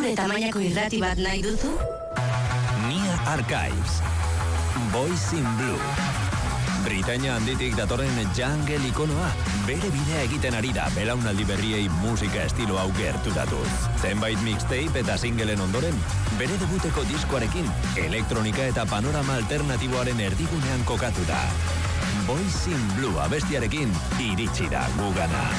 Zure tamainako irrati bat nahi duzu? Nia Archives. Boys in Blue. Britainia handitik datorren jungle ikonoa, bere bidea egiten ari da belaunaldi berriei musika estilo hau gerturatuz. Zenbait mixtape eta singleen ondoren, bere debuteko diskoarekin, elektronika eta panorama alternatiboaren erdigunean kokatu da. Boys in Blue abestiarekin iritsi da gugana.